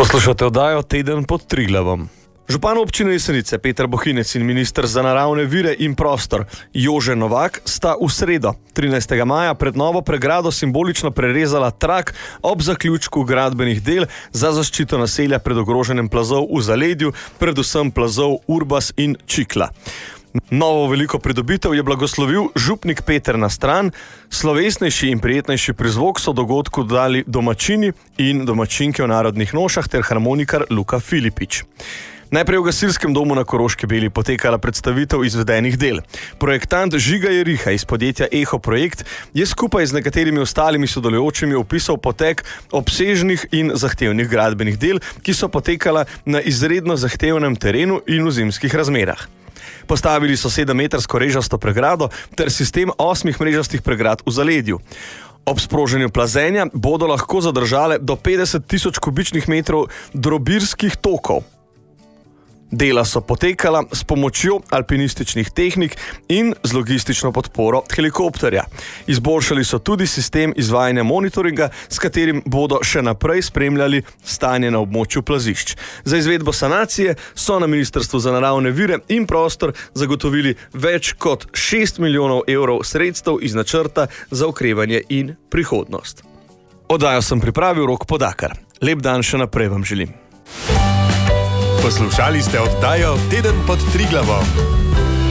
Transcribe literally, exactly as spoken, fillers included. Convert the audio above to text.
Poslušate oddajo Teden pod Triglavom. Župan občine Jesenice Peter Bohinec in minister za naravne vire in prostor Jože Novak sta v sredo, trinajstega maja, pred novo pregrado simbolično prerezala trak ob zaključku gradbenih del za zaščito naselja pred ogroženjem plazov v zaledju, predvsem plazov Urbas in Čikla. Novo veliko pridobitev je blagoslovil župnik Peter Nastran, slovesnejši in prijetnejši prizvok so dogodku dali domačini in domačinke v Narodnih nošah ter harmonikar Luka Filipič. Najprej v gasilskem domu na Koroški Beli potekala predstavitev izvedenih del. Projektant Žiga Jeriha iz podjetja Eho Projekt je skupaj z nekaterimi ostalimi sodelujočimi opisal potek obsežnih in zahtevnih gradbenih del, ki so potekala na izredno zahtevnem terenu in v zimskih razmerah. Postavili so sedemmetrsko režasto pregrado ter sistem osmih mrežastih pregrad v zaledju. Ob sproženju plazenja bodo lahko zadržale do petdeset tisoč kubičnih metrov drobirskih tokov. Dela so potekala s pomočjo alpinističnih tehnik in z logistično podporo helikopterja. Izboljšali so tudi sistem izvajanja monitoringa, s katerim bodo še naprej spremljali stanje na območju plazišč. Za izvedbo sanacije so na Ministrstvu za naravne vire in prostor zagotovili več kot šest milijonov evrov sredstev iz načrta za okrevanje in prihodnost. Oddajo sem pripravil Rok Podakar. Lep dan še naprej vam želim. Poslušali ste oddajo Teden pod Triglavom.